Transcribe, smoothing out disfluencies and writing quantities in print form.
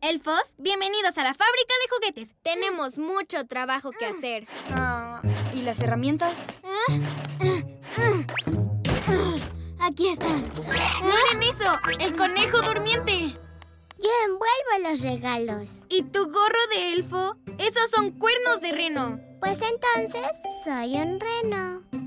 Elfos, bienvenidos a la fábrica de juguetes. Tenemos mucho trabajo que hacer. ¿Y las herramientas? Aquí están. ¡Miren eso! ¡El conejo durmiente! Yo envuelvo los regalos. ¿Y tu gorro de elfo? Esos son cuernos de reno. Pues entonces soy un reno.